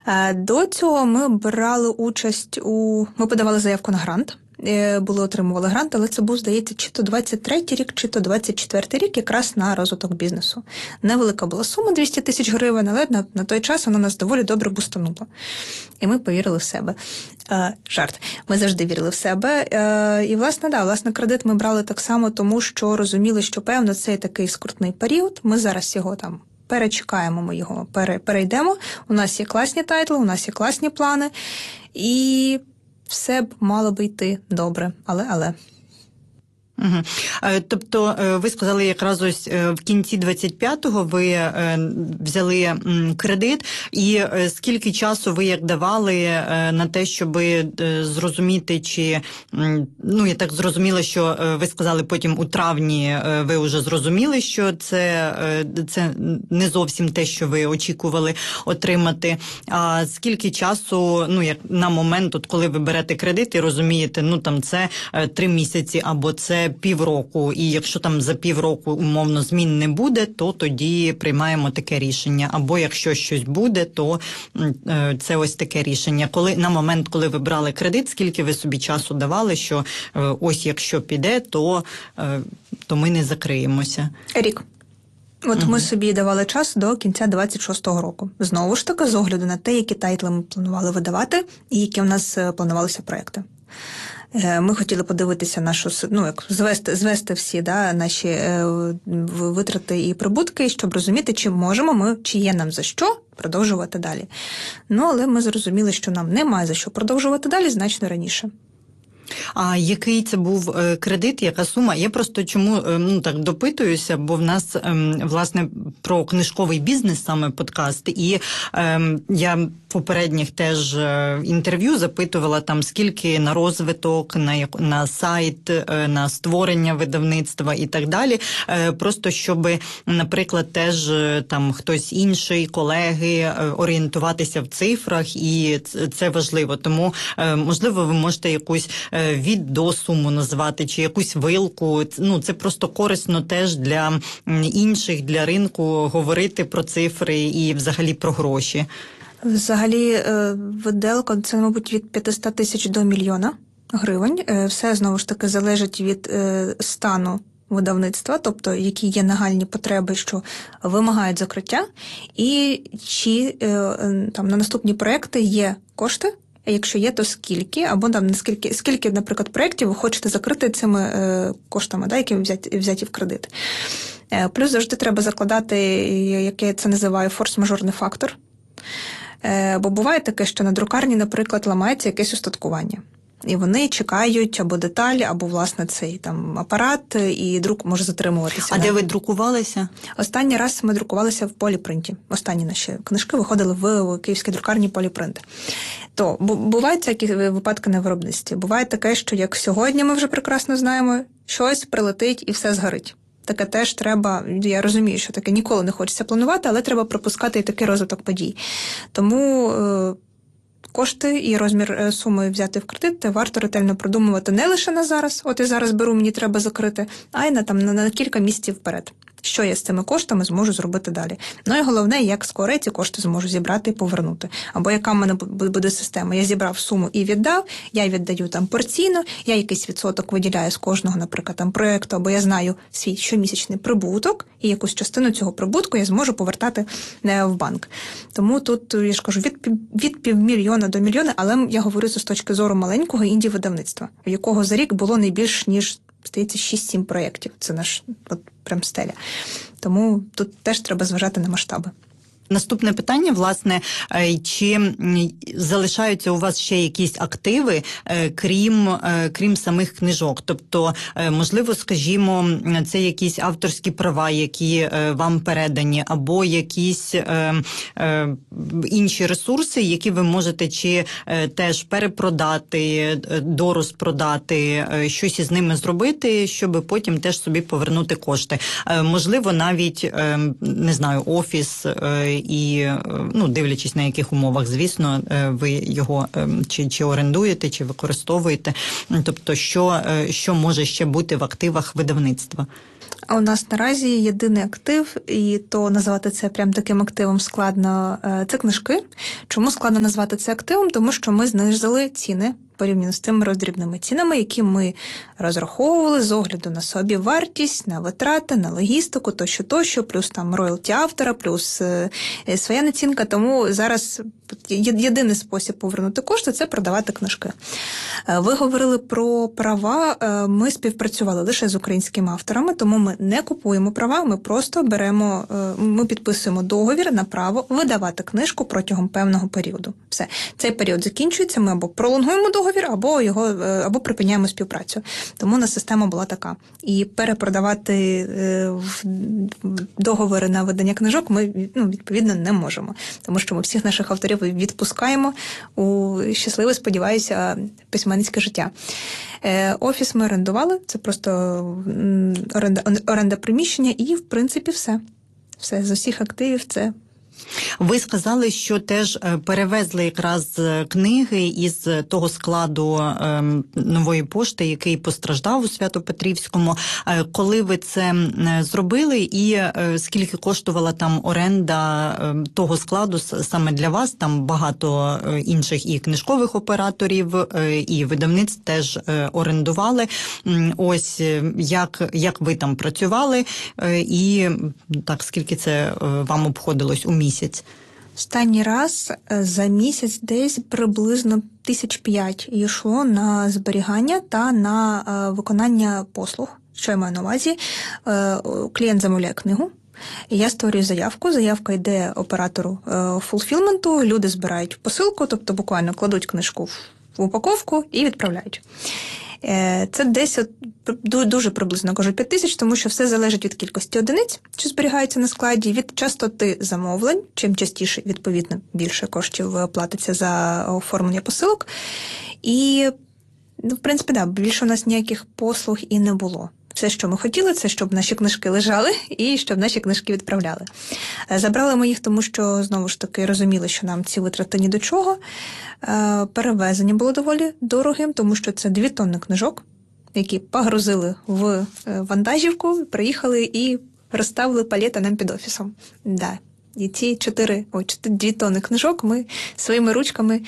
До цього ми брали участь ми подавали заявку на грант. Отримували грант, але це був, здається, чи то 23-й рік, чи то 24-й рік, якраз на розвиток бізнесу. Невелика була сума, 200 тисяч гривень, але на той час вона нас доволі добре бустанула. І ми повірили в себе. Жарт. Ми завжди вірили в себе. І, власне, кредит ми брали так само, тому що розуміли, що, певно, це такий скрутний період. Ми зараз його там перечекаємо, ми його перейдемо. У нас є класні тайтли, у нас є класні плани. І все б мало би йти добре, але. Угу. Тобто ви сказали, якраз ось в кінці 25-го ви взяли кредит, і скільки часу ви як давали на те, щоб зрозуміти, чи, я так зрозуміла, що ви сказали потім у травні ви вже зрозуміли, що це не зовсім те, що ви очікували отримати. А скільки часу, як на момент, коли ви берете кредит і розумієте, це 3 місяці або це півроку, і якщо там за півроку умовно змін не буде, то тоді приймаємо таке рішення. Або якщо щось буде, то це ось таке рішення. На момент, коли ви брали кредит, скільки ви собі часу давали, що ось якщо піде, то ми не закриємося? Рік. Ми собі давали час до кінця 26-го року. Знову ж таки, з огляду на те, які тайтли ми планували видавати і які у нас планувалися проекти. Ми хотіли подивитися звести всі наші витрати і прибутки, щоб розуміти, чи можемо ми, чи є нам за що продовжувати далі. Але ми зрозуміли, що нам немає за що продовжувати далі значно раніше. А який це був кредит, яка сума? Я просто чому так допитуюся, бо в нас, власне, про книжковий бізнес саме подкаст, і я попередніх теж інтерв'ю запитувала там, скільки на розвиток, на сайт, на створення видавництва і так далі. Просто щоб, наприклад, теж там хтось інший, колеги, орієнтуватися в цифрах, і це важливо. Тому, можливо, ви можете якусь від до суму назвати, чи якусь вилку. Це просто корисно теж для інших, для ринку говорити про цифри і взагалі про гроші. Взагалі, виделка – це, мабуть, від 500 тисяч до мільйона гривень. Все, знову ж таки, залежить від стану видавництва, тобто які є нагальні потреби, що вимагають закриття, і чи там на наступні проекти є кошти. Якщо є, то скільки, або там скільки, наприклад, проєктів ви хочете закрити цими коштами, які взяті в кредит. Плюс завжди треба закладати, як я це називаю, форс-мажорний фактор. Бо буває таке, що на друкарні, наприклад, ламається якесь устаткування. І вони чекають або деталі, або, власне, цей там апарат, і друк може затримуватися. А де ви друкувалися? Останній раз ми друкувалися в Поліпринті. Останні наші книжки виходили в київській друкарні Поліпринт. То бувають такі випадки на виробництві. Буває таке, що як сьогодні ми вже прекрасно знаємо, щось прилетить і все згорить. Таке теж треба, я розумію, що таке ніколи не хочеться планувати, але треба пропускати і такий розвиток подій. Тому кошти і розмір суми взяти в кредит варто ретельно продумувати не лише на зараз, от я зараз беру, мені треба закрити, а й на кілька місяців вперед. Що я з цими коштами зможу зробити далі. І головне, як скоро я ці кошти зможу зібрати і повернути. Або яка в мене буде система. Я зібрав суму і віддав, я віддаю там порційно, я якийсь відсоток виділяю з кожного, наприклад, там проєкту, або я знаю свій щомісячний прибуток, і якусь частину цього прибутку я зможу повертати в банк. Тому тут, я ж кажу, від півмільйона до мільйона, але я говорю це з точки зору маленького інді-видавництва, в якого за рік було не більш, ніж, здається, 6-7 проєктів. Це наш прям стеля. Тому тут теж треба зважати на масштаби. Наступне питання, власне, чи залишаються у вас ще якісь активи, крім самих книжок? Тобто, можливо, скажімо, це якісь авторські права, які вам передані, або якісь інші ресурси, які ви можете чи теж перепродати, дорозпродати, щось із ними зробити, щоб потім теж собі повернути кошти. Можливо, навіть, не знаю, офіс і, дивлячись на яких умовах, звісно, ви його чи орендуєте, чи використовуєте. Тобто, що може ще бути в активах видавництва? А у нас наразі єдиний актив, і то назвати це прям таким активом складно, це книжки. Чому складно назвати це активом? Тому що ми знизили ціни порівняно з тими роздрібними цінами, які ми розраховували з огляду на собівартість, на витрати, на логістику, тощо, плюс там роялті автора, плюс своя націнка. Тому зараз єдиний спосіб повернути кошти – це продавати книжки. Ви говорили про права. Ми співпрацювали лише з українськими авторами, тому ми не купуємо права, ми просто ми підписуємо договір на право видавати книжку протягом певного періоду. Все. Цей період закінчується, ми або пролонгуємо договір, або припиняємо співпрацю. Тому у нас система була така. І перепродавати договори на видання книжок ми, відповідно, не можемо. Тому що ми всіх наших авторів відпускаємо у щасливе, сподіваюся, письменницьке життя. Офіс ми орендували, це просто оренда приміщення і, в принципі, все. Все, з усіх активів це. Ви сказали, що теж перевезли якраз книги із того складу Нової пошти, який постраждав у Свято-Петрівському. Коли ви це зробили і скільки коштувала там оренда того складу саме для вас? Там багато інших і книжкових операторів, і видавництв теж орендували. Ось як ви там працювали і так, скільки це вам обходилось у місяць? Останній раз за місяць десь приблизно 5,000 йшло на зберігання та на виконання послуг. Що я маю на увазі? Клієнт замовляє книгу, я створюю заявку, заявка йде оператору фулфілменту, люди збирають посилку, тобто буквально кладуть книжку в упаковку і відправляють. Це десь дуже приблизно, кажуть, 5,000, тому що все залежить від кількості одиниць, що зберігаються на складі, від частоти замовлень. Чим частіше, відповідно, більше коштів платиться за оформлення посилок. І, в принципі, більше у нас ніяких послуг і не було. Все, що ми хотіли, це щоб наші книжки лежали і щоб наші книжки відправляли. Забрали ми їх, тому що, знову ж таки, розуміли, що нам ці витрати ні до чого. Перевезення було доволі дорогим, тому що це 2 тонни книжок, які погрузили в вантажівку, приїхали і розставили палета нам під офісом. Да. І ці 2 тонни книжок ми своїми ручками,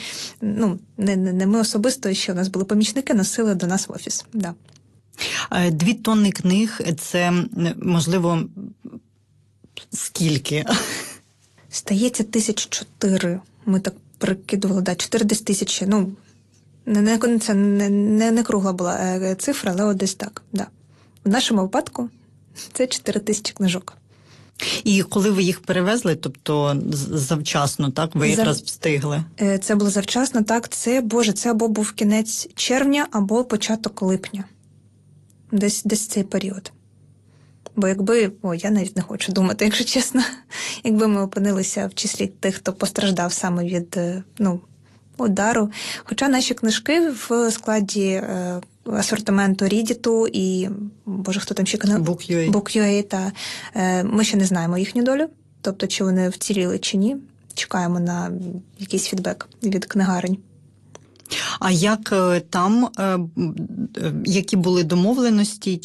не ми особисто, що у нас були помічники, носили до нас в офіс. Да. 2 тонни книг – це, можливо, скільки? Стається 1,400. Ми так прикидували, 4 десь тисячі. Це не кругла була цифра, але десь так. Да. В нашому випадку це 4,000 книжок. І коли ви їх перевезли, тобто завчасно, так? Ви якраз встигли? Це було завчасно, так. Це або був кінець червня, або початок липня. Десь цей період. Бо я навіть не хочу думати, якщо чесно, якби ми опинилися в числі тих, хто постраждав саме від удару. Хоча наші книжки в складі асортименту Reddit і, хто там ще Book.ua, та ми ще не знаємо їхню долю, тобто чи вони вціліли чи ні. Чекаємо на якийсь фідбек від книгарень. А як там, які були домовленості,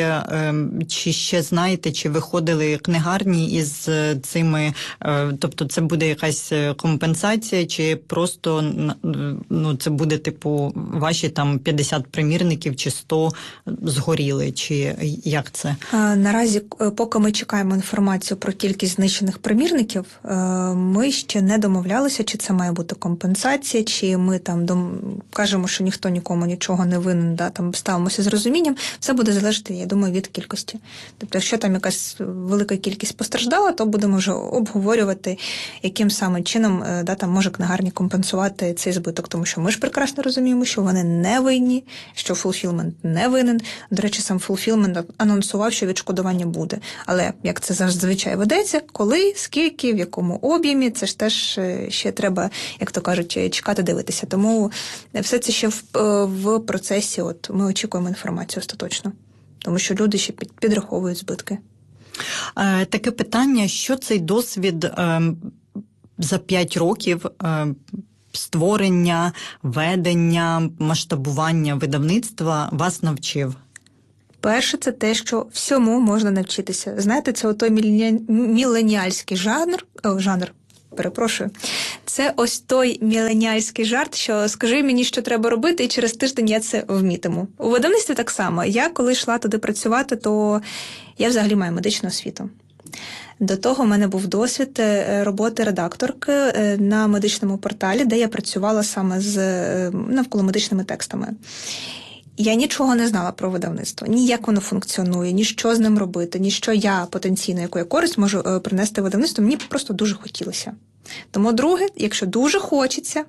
чи ще знаєте, чи виходили книгарні із цими, тобто це буде якась компенсація, чи просто це буде типу ваші там 50 примірників чи 100 згоріли, чи як це? Наразі, поки ми чекаємо інформацію про кількість знищених примірників, ми ще не домовлялися, чи це має бути компенсація, чи ми там кажемо, що ніхто нікому нічого не винен, там ставимося з розумінням, все буде залежати, я думаю, від кількості. Тобто, якщо там якась велика кількість постраждала, то будемо вже обговорювати, яким саме чином там може книгарня компенсувати цей збиток, тому що ми ж прекрасно розуміємо, що вони не винні, що Fulfillment не винен. До речі, сам Fulfillment анонсував, що відшкодування буде. Але, як це зазвичай ведеться, коли, скільки, в якому об'ємі, це ж теж ще треба, як то кажуть, чекати, дивитися. Тому все це ще в процесі, ми очікуємо інформацію остаточно. Тому що люди ще підраховують збитки. Таке питання, що цей досвід за 5 років створення, ведення, масштабування видавництва вас навчив? Перше, це те, що всьому можна навчитися. Знаєте, це отой міленіальський жанр. Перепрошую. Це ось той міленіальський жарт, що скажи мені, що треба робити, і через тиждень я це вмітиму. У видавництві так само. Я коли йшла туди працювати, то я взагалі маю медичну освіту. До того в мене був досвід роботи редакторки на медичному порталі, де я працювала саме з навколомедичними текстами. Я нічого не знала про видавництво, ні як воно функціонує, ні що з ним робити, ні що я потенційно, яку я користь можу принести видавництву, мені просто дуже хотілося. Тому друге, якщо дуже хочеться,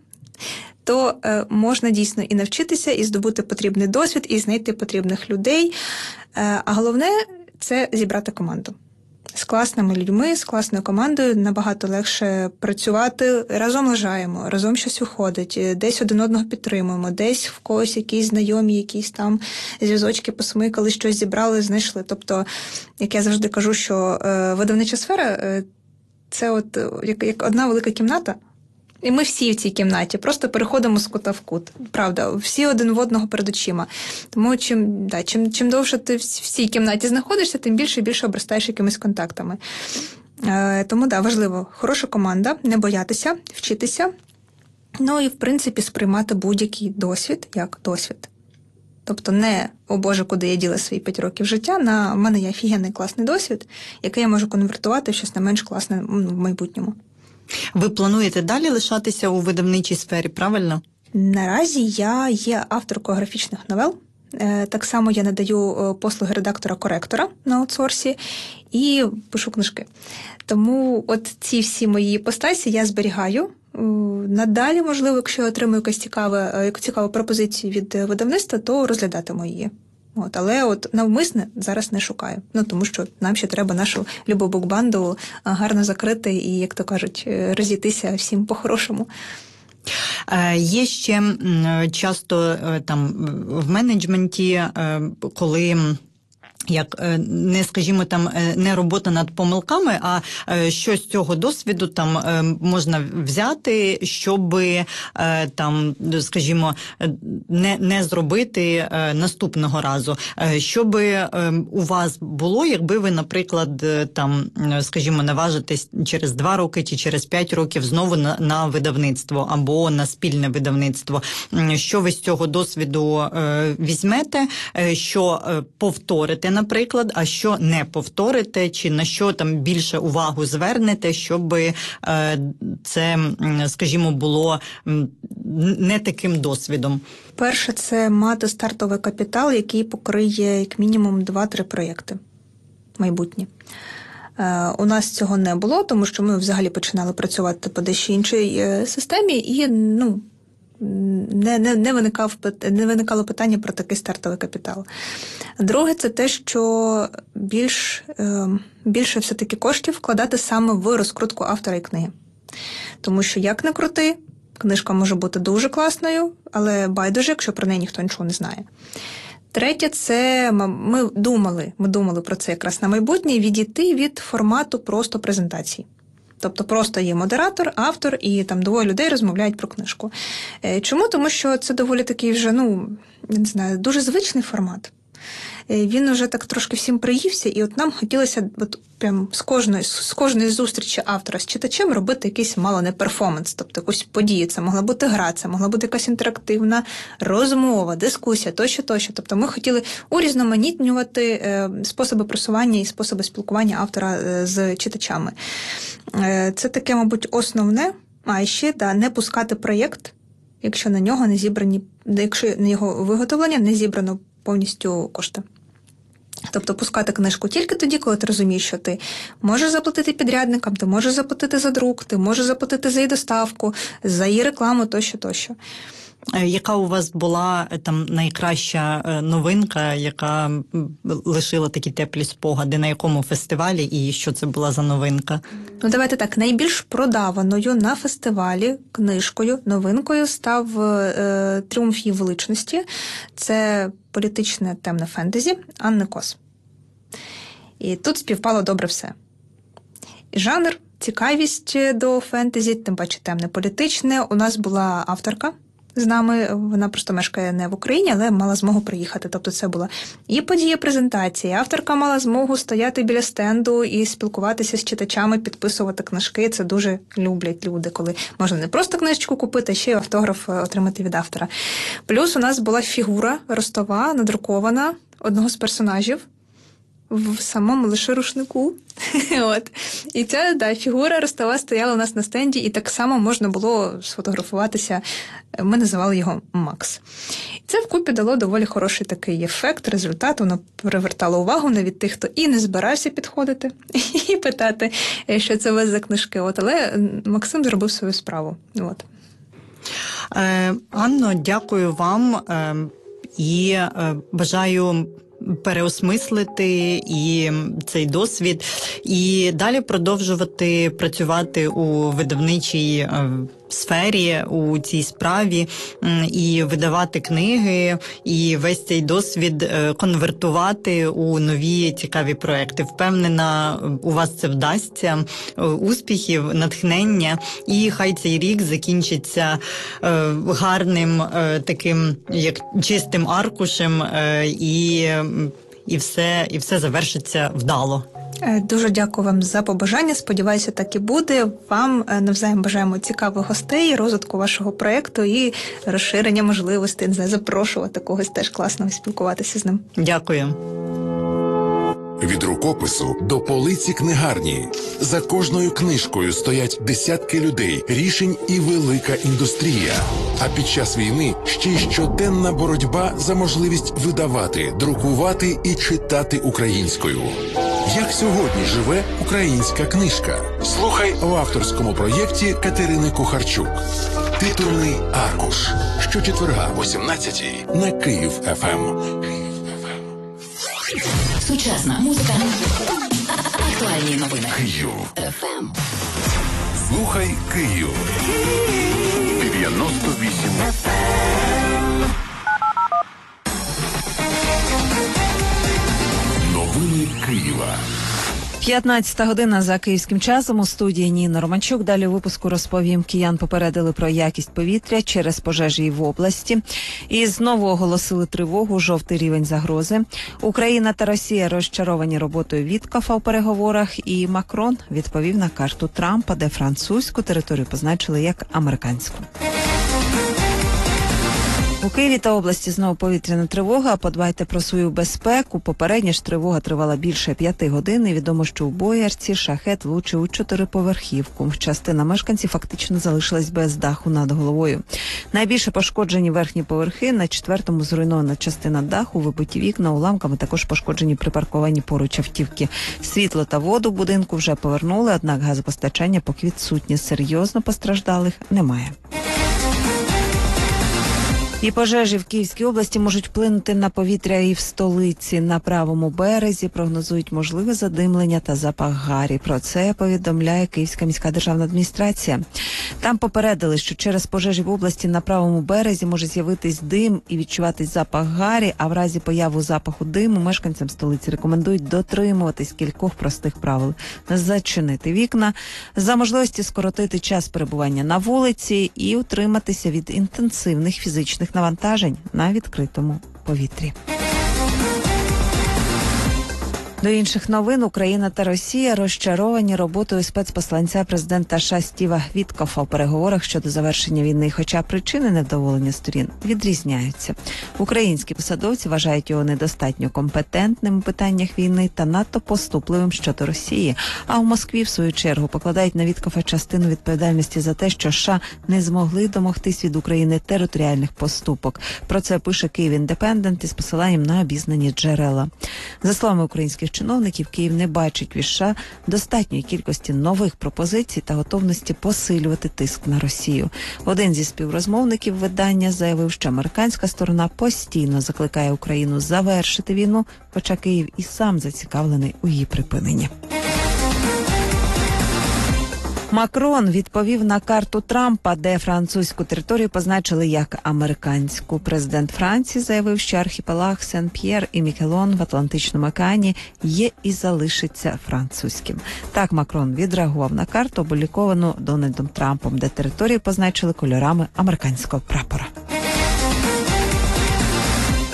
то можна дійсно і навчитися, і здобути потрібний досвід, і знайти потрібних людей. А головне – це зібрати команду. З класними людьми, з класною командою набагато легше працювати. Разом лежаємо, разом щось виходить, десь один одного підтримуємо, десь в когось якісь знайомі, якісь там зв'язочки посмикали, щось зібрали, знайшли. Тобто, як я завжди кажу, що видавнича сфера – це от як одна велика кімната, і ми всі в цій кімнаті, просто переходимо з кута в кут. Правда, всі один в одного перед очима. Тому чим довше ти в цій кімнаті знаходишся, тим більше і більше обростаєш якимись контактами. Тому, важливо, хороша команда, не боятися, вчитися, ну і, в принципі, сприймати будь-який досвід як досвід. Тобто не, о Боже, куди я діла свої 5 років життя, в мене є офігенний класний досвід, який я можу конвертувати в щось не менш класне в майбутньому. Ви плануєте далі лишатися у видавничій сфері, правильно? Наразі я є авторкою графічних новел. Так само я надаю послуги редактора-коректора на аутсорсі і пишу книжки. Тому от ці всі мої іпостасі я зберігаю. Надалі, можливо, якщо я отримую якусь цікаву пропозицію від видавництва, то розглядатиму її. Але навмисне зараз не шукаю. Тому що нам ще треба нашу любу букбанду гарно закрити і, як то кажуть, розійтися всім по-хорошому. Є ще часто там в менеджменті, коли не робота над помилками, а що з цього досвіду там можна взяти, щоб не зробити наступного разу. Щоб у вас було, якби ви, наприклад, наважитесь через 2 роки чи через 5 років знову на видавництво або на спільне видавництво. Що ви з цього досвіду візьмете, що повторите, наприклад, а що не повторите, чи на що там більше увагу звернете, щоб це, було не таким досвідом? Перше, це мати стартовий капітал, який покриє як мінімум 2-3 проєкти майбутні. У нас цього не було, тому що ми взагалі починали працювати по дещо іншій системі і, не виникало питання про такий стартовий капітал. Друге, це те, що більше все-таки коштів вкладати саме в розкрутку автора і книги. Тому що, як не крути, книжка може бути дуже класною, але байдуже, якщо про неї ніхто нічого не знає. Третє, це ми думали про це якраз на майбутнє, відійти від формату просто презентацій. Тобто просто є модератор, автор і там 2 людей розмовляють про книжку. Чому? Тому що це доволі такий вже, дуже звичний формат. Він уже так трошки всім приївся, і нам хотілося прям з кожної зустрічі автора з читачем робити якийсь мало не перформанс, тобто якусь подію. Це могла бути гра, це могла бути якась інтерактивна розмова, дискусія, тощо. Тобто ми хотіли урізноманітнювати способи просування і способи спілкування автора з читачами. Це таке, мабуть, основне. А ще, не пускати проєкт, якщо на нього якщо на його виготовлення не зібрано повністю кошти. Тобто пускати книжку тільки тоді, коли ти розумієш, що ти можеш заплатити підрядникам, ти можеш заплатити за друк, ти можеш заплатити за її доставку, за її рекламу, тощо. Яка у вас була там найкраща новинка, яка лишила такі теплі спогади, на якому фестивалі і що це була за новинка? Давайте так, найбільш продаваною на фестивалі книжкою, новинкою став «Тріумф її величності». Це політичне темне фентезі Анни Кос. І тут співпало добре все. І жанр, цікавість до фентезі, тим паче темне політичне. У нас була авторка з нами. Вона просто мешкає не в Україні, але мала змогу приїхати. Тобто це була і подія презентації, авторка мала змогу стояти біля стенду і спілкуватися з читачами, підписувати книжки. Це дуже люблять люди, коли можна не просто книжечку купити, а ще й автограф отримати від автора. Плюс у нас була фігура ростова, надрукована одного з персонажів в самому лише рушнику. От. І ця фігура ростова стояла у нас на стенді, і так само можна було сфотографуватися. Ми називали його Макс. І це вкупі дало доволі хороший такий ефект, результат. Воно привертало увагу навіть тих, хто і не збирався підходити, і питати, що це у вас за книжки. От. Але Максим зробив свою справу. От. Анно, дякую вам і бажаю переосмислити і цей досвід, і далі продовжувати працювати у видавничій сфері, у цій справі, і видавати книги, і весь цей досвід конвертувати у нові цікаві проекти. Впевнена, у вас це вдасться. Успіхів, натхнення, і хай цей рік закінчиться гарним таким, як чистим аркушем, і все завершиться вдало. Дуже дякую вам за побажання. Сподіваюся, так і буде. Вам навзаєм бажаємо цікавих гостей, розвитку вашого проєкту і розширення можливостей. Не знаю, запрошувати когось теж класно спілкуватися з ним. Дякую. Від рукопису до полиці книгарні. За кожною книжкою стоять десятки людей, рішень і велика індустрія. А під час війни ще й щоденна боротьба за можливість видавати, друкувати і читати українською. Як сьогодні живе українська книжка? Слухай в авторському проєкті Катерини Кухарчук. Титульний аркуш. Щочетверга о 17-й на Київ-ФМ. Сучасна музика. Актуальні новини. Київ. ФМ. Слухай Київ. 98 FM. Новини Києва. 15 година за київським часом. У студії Ніна Романчук. Далі у випуску розповім. Киян попередили про якість повітря через пожежі в області. І знову оголосили тривогу, жовтий рівень загрози. Україна та Росія розчаровані роботою Віткофа у переговорах. І Макрон відповів на карту Трампа, де французьку територію позначили як американську. У Києві та області знову повітряна тривога. Подбайте про свою безпеку. Попередня ж тривога тривала більше 5 годин. І відомо, що у Боярці шахет влучив у 4-поверхівку. Частина мешканців фактично залишилась без даху над головою. Найбільше пошкоджені верхні поверхи. На 4-му зруйнована частина даху, вибиті вікна, уламками також пошкоджені припарковані поруч автівки. Світло та воду в будинку вже повернули, однак газопостачання поки відсутнє. Серйозно постраждалих немає. І пожежі в Київській області можуть вплинути на повітря і в столиці. На правому березі прогнозують можливе задимлення та запах гарі. Про це повідомляє Київська міська державна адміністрація. Там попередили, що через пожежі в області на правому березі може з'явитись дим і відчуватись запах гарі, а в разі появи запаху диму мешканцям столиці рекомендують дотримуватись кількох простих правил. Зачинити вікна, за можливості скоротити час перебування на вулиці і утриматися від інтенсивних фізичних навантажень на відкритому повітрі. До інших новин. Україна та Росія розчаровані роботою спецпосланця президента США Стіва Віткофа у переговорах щодо завершення війни, хоча причини невдоволення сторін відрізняються. Українські посадовці вважають його недостатньо компетентним у питаннях війни та надто поступливим щодо Росії. А в Москві, в свою чергу, покладають на Віткофа частину відповідальності за те, що США не змогли домогтись від України територіальних поступок. Про це пише Київ Індепендент із посиланням на обізнані джерела. За словами українських чиновників, Київ не бачить від США достатньої кількості нових пропозицій та готовності посилювати тиск на Росію. Один зі співрозмовників видання заявив, що американська сторона постійно закликає Україну завершити війну, хоча Київ і сам зацікавлений у її припиненні. Макрон відповів на карту Трампа, де французьку територію позначили як американську. Президент Франції заявив, що архіпелаг Сен-П'єр і Мікелон в Атлантичному океані є і залишиться французьким. Так Макрон відреагував на карту, опубліковану Дональдом Трампом, де територію позначили кольорами американського прапора.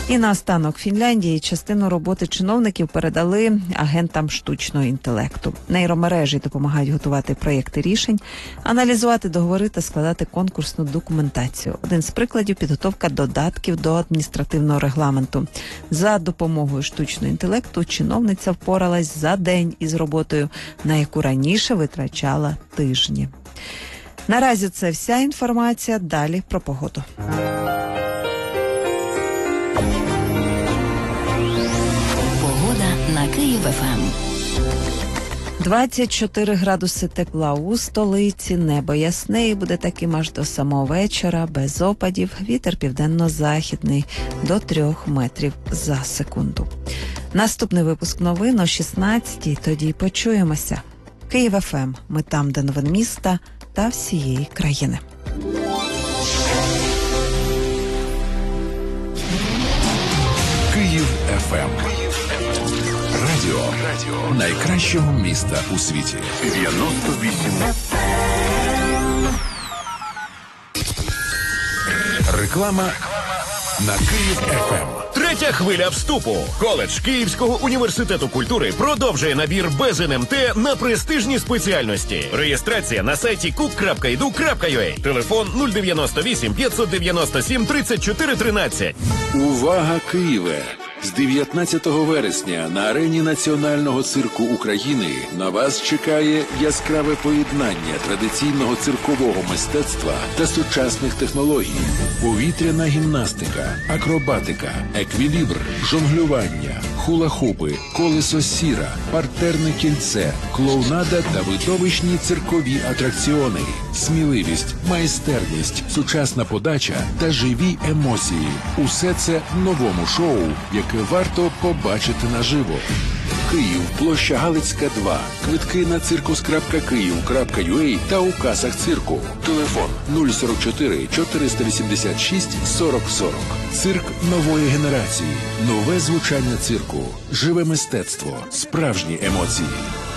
І наостанок, Фінляндії частину роботи чиновників передали агентам штучного інтелекту. Нейромережі допомагають готувати проєкти рішень, аналізувати договори та складати конкурсну документацію. Один з прикладів – підготовка додатків до адміністративного регламенту. За допомогою штучного інтелекту чиновниця впоралась за день із роботою, на яку раніше витрачала тижні. Наразі це вся інформація. Далі про погоду. На Київ-ФМ. 24 градуси тепла у столиці, небо ясне і буде таким аж до самого вечора, без опадів, вітер південно-західний до 3 метрів за секунду. Наступний випуск новин о 16-й, тоді почуємося. Київ-ФМ, ми там, де новин міста та всієї країни. Київ ФМ. Радіо найкращого міста у світі. 98 Реклама на Київ ФМ. Третя хвиля вступу. Коледж Київського університету культури продовжує набір без НМТ на престижні спеціальності. Реєстрація на сайті cook.edu.ua. Телефон 098 597 34 13. Увага, Києве! З 19 вересня на арені Національного цирку України на вас чекає яскраве поєднання традиційного циркового мистецтва та сучасних технологій. Повітряна гімнастика, акробатика, еквілібр, жонглювання, хула-хупи, колесо сіра, партерне кільце, клоунада та видовищні циркові атракціони. Сміливість, майстерність, сучасна подача та живі емоції. Усе це в новому шоу, яке варто побачити наживо. Київ, площа Галицька, 2. Квитки на circus.kyiv.ua та у касах цирку. Телефон 044 486 40 40. Цирк нової генерації. Нове звучання цирку. Живе мистецтво. Справжні емоції.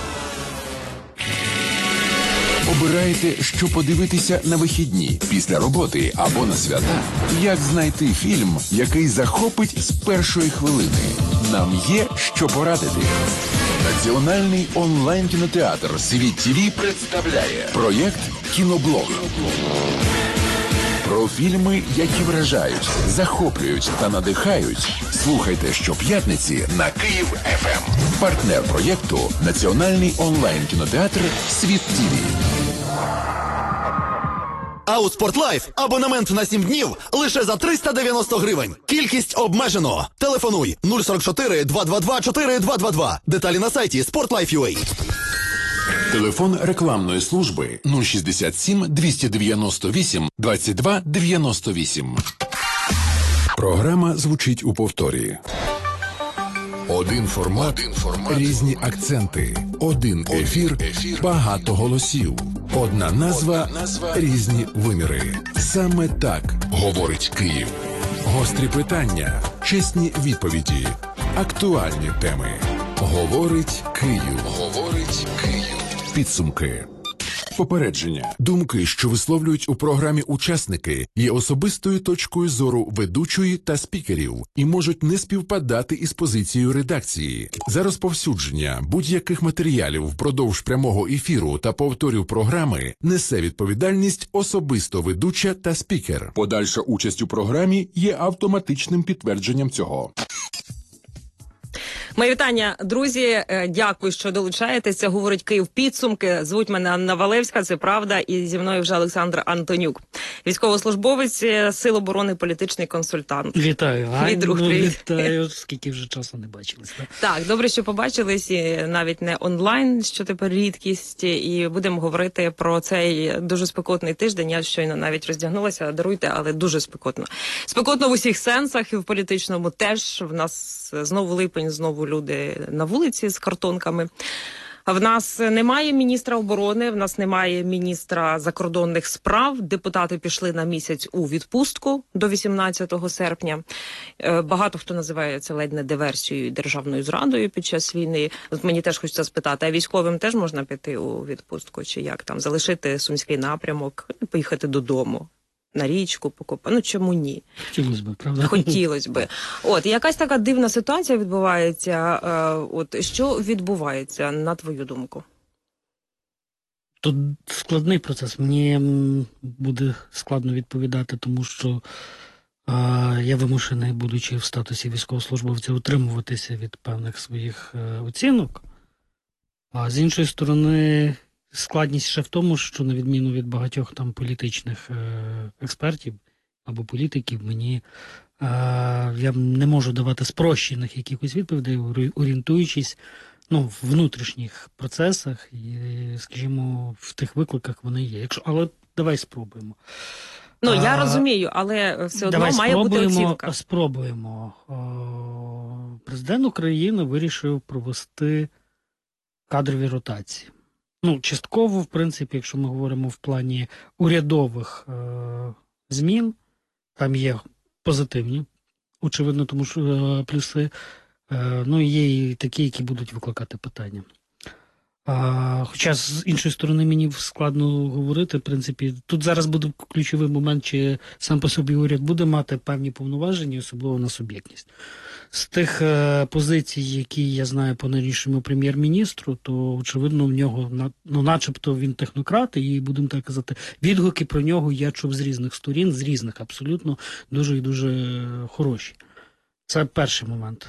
Обираєте, що подивитися на вихідні, після роботи або на свята? Як знайти фільм, який захопить з першої хвилини? Нам є що порадити. Національний онлайн-кінотеатр «Світ ТВ» представляє проєкт «Кіноблог». Про фільми, які вражають, захоплюють та надихають. Слухайте щоп'ятниці на Київ ФМ. Партнер проєкту – Національний онлайн-кінотеатр «Світ ТВ». А у Спортлайф абонемент на 7 днів лише за 390 гривень. Кількість обмежено. Телефонуй 044 222 4222. Деталі на сайті Sportlife.ua. Телефон рекламної служби 067 298 22 98. Програма звучить у повторі. Один формат, різні акценти. Один ефір, багато голосів. Одна назва, різні виміри. Саме так говорить Київ. Гострі питання, чесні відповіді, актуальні теми. Говорить Київ. Говорить Київ. Підсумки. Попередження. Думки, що висловлюють у програмі учасники, є особистою точкою зору ведучої та спікерів і можуть не співпадати із позицією редакції. За розповсюдження будь-яких матеріалів впродовж прямого ефіру та повторів програми несе відповідальність особисто ведуча та спікер. Подальша участь у програмі є автоматичним підтвердженням цього. Мої вітання, друзі. Дякую, що долучаєтеся. Говорить Київ підсумки. Звуть мене Анна Валевська, це правда. І зі мною вже Олександр Антонюк. Військовослужбовець Сил оборони, політичний консультант. Вітаю, Аню. Друг, Вітаю. Скільки вже часу не бачились. Так, добре, що побачились. І навіть не онлайн, що тепер рідкість. І будемо говорити про цей дуже спекотний тиждень. Я щойно навіть роздягнулася, даруйте, але дуже спекотно. Спекотно в усіх сенсах і в політичному теж. В нас знову липень, знову люди на вулиці з картонками. В нас немає міністра оборони, в нас немає міністра закордонних справ. Депутати пішли на місяць у відпустку до 18 серпня. Багато хто називає це ледь не диверсією і державною зрадою під час війни. От мені теж хочеться спитати, а військовим теж можна піти у відпустку? Чи як там? Залишити Сумський напрямок, поїхати додому? на річку покопати. Ну, чому ні? Хотілося б, правда? Хотілося би. От, якась така дивна ситуація відбувається. От, що відбувається, на твою думку? Тут складний процес. Мені буде складно відповідати, тому що я вимушений, будучи в статусі військовослужбовця, утримуватися від певних своїх оцінок. А з іншої сторони, складність ще в тому, що на відміну від багатьох там політичних експертів або політиків, я не можу давати спрощених якихось відповідей, орієнтуючись в внутрішніх процесах і, скажімо, в тих викликах вони є. Але давай спробуємо. Я розумію, але все одно має бути оцінка. Спробуємо. Президент України вирішив провести кадрові ротації. Частково, в принципі, якщо ми говоримо в плані урядових змін, там є позитивні, очевидно, тому що плюси, є і такі, які будуть викликати питання. Хоча, з іншої сторони, мені складно говорити, в принципі, тут зараз буде ключовий момент, чи сам по собі уряд буде мати певні повноваження, особливо на суб'єктність. З тих позицій, які я знаю по нинішньому прем'єр-міністру, то, очевидно, в нього, начебто він технократ, і, будемо так казати, відгуки про нього я чув з різних сторін, з різних абсолютно, дуже і дуже хороші. Це перший момент.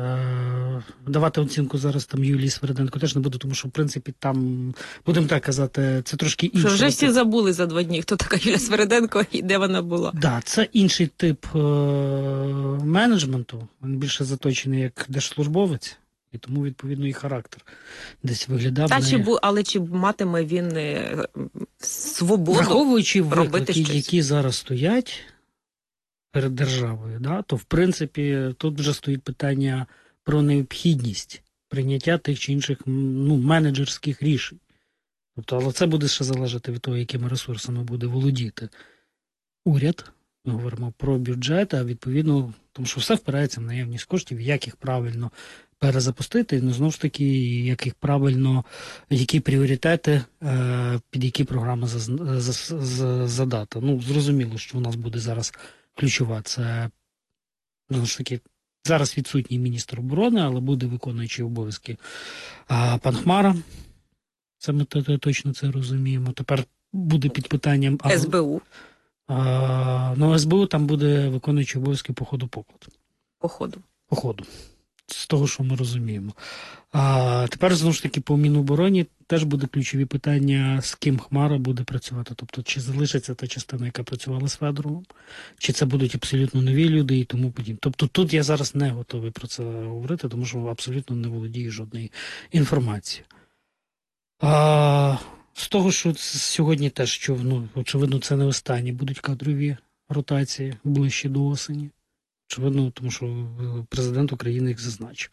Давати оцінку зараз там Юлії Свериденко теж не буду, тому що, в принципі, там, будемо так казати, це трошки інше. Що вже всі забули за 2 дні, хто така Юлія Свериденко і де вона була. Так, це інший тип менеджменту. Він більше заточений як держслужбовець, і тому, відповідно, і характер десь виглядав. Але чи матиме він свободу враховуючи робити виклики, щось? які зараз стоять перед державою, то, в принципі, тут вже стоїть питання про необхідність прийняття тих чи інших менеджерських рішень. Але це буде ще залежати від того, якими ресурсами буде володіти уряд. Ми говоримо про бюджет, а відповідно, тому що все впирається в наявність коштів, як їх правильно перезапустити, і знову ж таки, як їх правильно, які пріоритети під які програми задати. Зрозуміло, що у нас буде зараз ключова. Це, знову ж таки, зараз відсутній міністр оборони, але буде виконуючий обов'язки пан Хмара. Це ми точно це розуміємо. Тепер буде під питанням СБУ. СБУ там буде виконуючий обов'язки по ходу-покладу. По ходу. З того, що ми розуміємо. Тепер, знову ж таки, по Мінобороні теж буде ключові питання, з ким Хмара буде працювати. Тобто, чи залишиться та частина, яка працювала з Федоровим, чи це будуть абсолютно нові люди і тому подібне. Тобто, тут я зараз не готовий про це говорити, тому що абсолютно не володію жодної інформації. З того, що сьогодні теж чув, очевидно, це не останні будуть кадрові ротації ближче до осені. Очевидно, тому що президент України їх зазначив.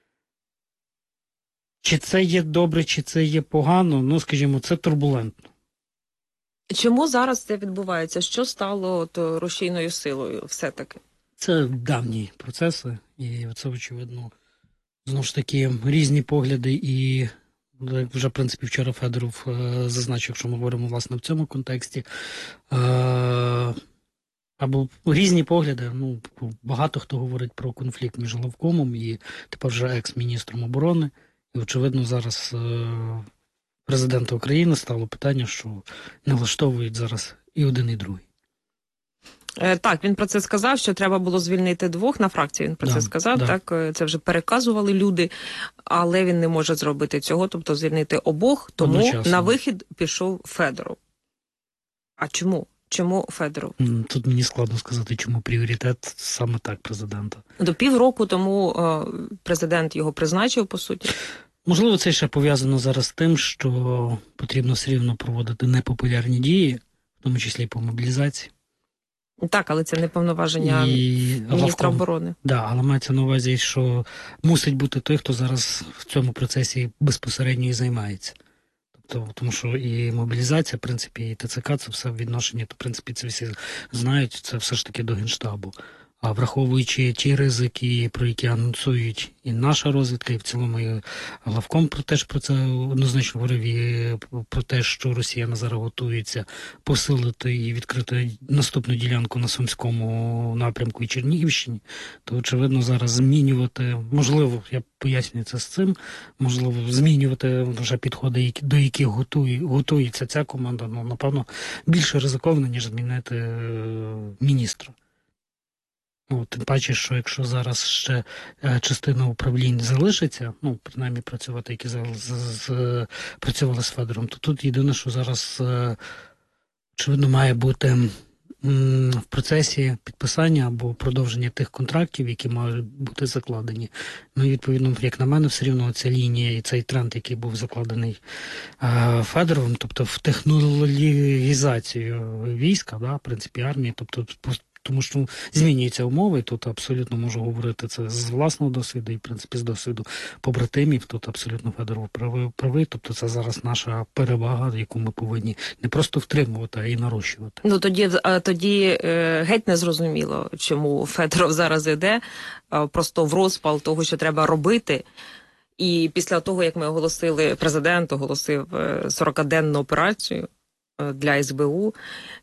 Чи це є добре, чи це є погано, скажімо, це турбулентно. Чому зараз це відбувається? Що стало рушійною силою все-таки? Це давні процеси, і це, очевидно, знову ж таки, різні погляди, і, як вже, в принципі, вчора Федоров зазначив, якщо ми говоримо, власне, в цьому контексті, або різні погляди. Багато хто говорить про конфлікт між главкомом і тепер вже екс-міністром оборони. І, очевидно, зараз президента України стало питання, що не влаштовують зараз і один, і другий. Так, він про це сказав, що треба було звільнити 2, на фракції він про це сказав, так, це вже переказували люди, але він не може зробити цього, тобто звільнити обох, тому одночасно. На вихід пішов Федоров. А чому? Чому Федоров? Тут мені складно сказати, чому пріоритет саме так президента. До півроку тому президент його призначив, по суті. Можливо, це ще пов'язано зараз з тим, що потрібно все рівно проводити непопулярні дії, в тому числі і по мобілізації. Так, але це не повноваження міністра оборони. Так, але мається на увазі, що мусить бути той, хто зараз в цьому процесі безпосередньо і займається. Тому що і мобілізація, в принципі, і ТЦК, це все відношення, то, в принципі, це всі знають, це все ж таки до Генштабу. А враховуючи ті ризики, про які анонсують і наша розвідка, і в цілому і главком теж про це однозначно говорив, і про те, що Росія зараз готується посилити і відкрити наступну ділянку на Сумському напрямку і Чернігівщині, то, очевидно, зараз змінювати, можливо, я пояснюю це з цим, можливо, змінювати вже підходи, до яких готується ця команда, ну, напевно, більше ризиковано, ніж змінити міністра. Ну, тим паче, що якщо зараз ще частина управлінь залишиться, ну, принаймні працювати, які працювали з Федором, то тут єдине, що зараз, очевидно, має бути в процесі підписання або продовження тих контрактів, які мають бути закладені. Ну, і, відповідно, як на мене, все рівно ця лінія і цей тренд, який був закладений Федоровим, тобто в технологізацію війська, да, в принципі, армії, тобто тому що змінюються умови, тут абсолютно можу говорити це з власного досвіду і, в принципі, з досвіду побратимів, тут абсолютно Федоров правий, тобто це зараз наша перевага, яку ми повинні не просто втримувати, а й нарощувати. Ну, тоді геть не зрозуміло, чому Федоров зараз іде, просто в розпал того, що треба робити. І після того, як ми президент оголосив 40-денну операцію для СБУ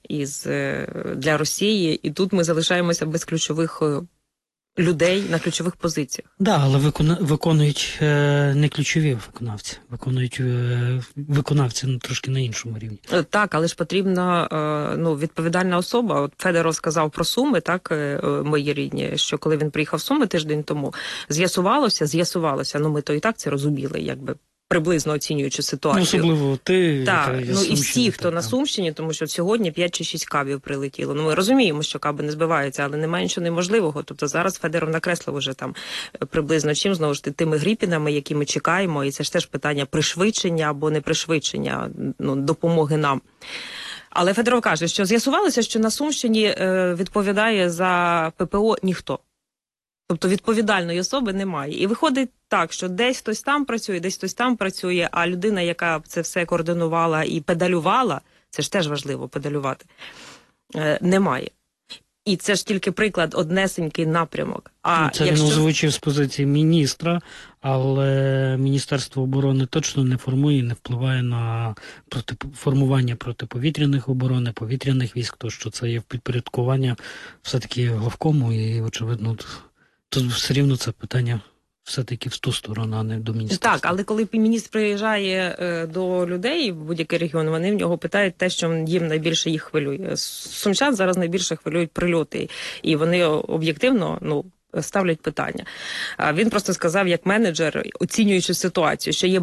для Росії, і тут ми залишаємося без ключових людей на ключових позиціях. Да, але виконують не ключові виконавці, виконують виконавці трошки на іншому рівні. Так, але ж потрібна відповідальна особа. От Федоров сказав про Суми, так, мої рідні, що коли він приїхав в Суми тиждень тому, з'ясувалося, ну ми то і так це розуміли, якби приблизно оцінюючи ситуацію. Особливо ти. Так, і всі, хто на Сумщині, тому що сьогодні 5 чи 6 кабів прилетіло. Ну, ми розуміємо, що каби не збиваються, але немає нічого неможливого. Тобто зараз Федоров накреслив уже там приблизно чим, знову ж тими Гріпінами, які ми чекаємо, і це ж теж питання пришвидшення або не пришвидшення, допомоги нам. Але Федоров каже, що з'ясувалося, що на Сумщині відповідає за ППО ніхто. Тобто відповідальної особи немає. І виходить так, що десь хтось там працює, десь хтось там працює, а людина, яка це все координувала і педалювала, це ж теж важливо педалювати, немає. І це ж тільки приклад, однесенький напрямок. Це він озвучив з позиції міністра, але Міністерство оборони точно не формує і не впливає на формування протиповітряних оборони, повітряних військ, то що це є в підпорядкування все-таки главкому, і, очевидно, тут все рівно це питання все-таки в ту сторону, а не до міністерства. Так, але коли міністр приїжджає до людей в будь-який регіон, вони в нього питають те, що їм найбільше їх хвилює. Сумчан зараз найбільше хвилюють прильоти, і вони об'єктивно, ставлять питання. Він просто сказав, як менеджер, оцінюючи ситуацію, що є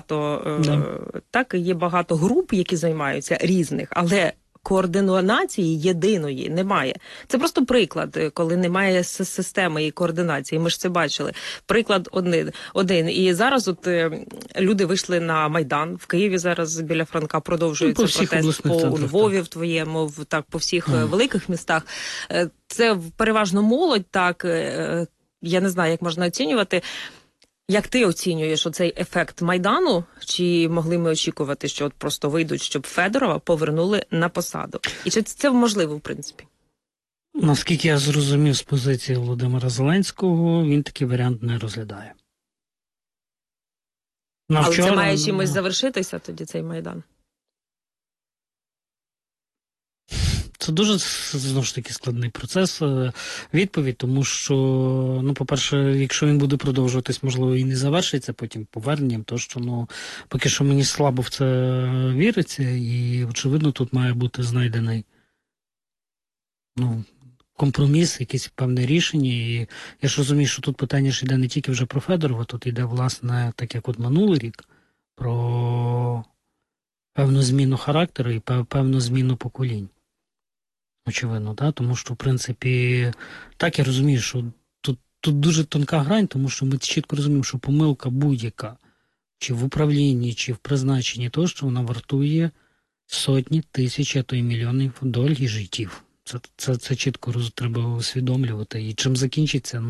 є багато груп, які займаються різних, але координації єдиної немає. Це просто приклад, коли немає системи і координації. Ми ж це бачили. Приклад один. І зараз люди вийшли на Майдан. В Києві зараз біля Франка продовжується протест, у Львові, в твоєму, по всіх великих містах. Це переважно молодь, так. Я не знаю, як можна оцінювати. Як ти оцінюєш оцей ефект Майдану? Чи могли ми очікувати, що от просто вийдуть, щоб Федорова повернули на посаду? І чи це можливо, в принципі? Наскільки я зрозумів з позиції Володимира Зеленського, він такий варіант не розглядає. Але це має чимось завершитися тоді, цей Майдан? Це дуже, знову ж таки, складний процес, відповідь, тому що, по-перше, якщо він буде продовжуватись, можливо, і не завершиться потім поверненням, то що, поки що мені слабо в це віриться, і, очевидно, тут має бути знайдений, компроміс, якесь певне рішення, і я ж розумію, що тут питання ж йде не тільки вже про Федорова, тут йде, власне, так як от минулий рік, про певну зміну характеру і певну зміну поколінь. Очевидно, так? Тому що, в принципі, так я розумію, що тут дуже тонка грань, тому що ми чітко розуміємо, що помилка будь-яка, чи в управлінні, чи в призначенні, то, що вона вартує сотні, тисяч, а то й мільйонів доль і життів. Це чітко треба усвідомлювати. І чим закінчиться,